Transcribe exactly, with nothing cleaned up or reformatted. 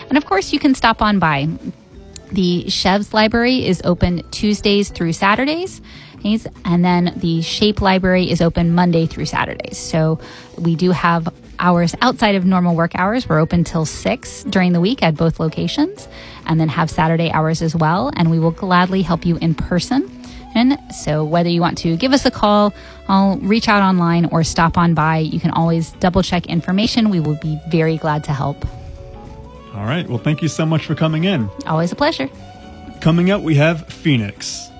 And of course, you can stop on by. The Chevs Library is open Tuesdays through Saturdays, and then the Shape Library is open Monday through Saturdays. So we do have hours outside of normal work hours. We're open till six during the week at both locations, and then have Saturday hours as well. And we will gladly help you in person. And so whether you want to give us a call, I'll reach out online, or stop on by, you can always double check information. We will be very glad to help. All right. Well, thank you so much for coming in. Always a pleasure. Coming up, we have Phoenix.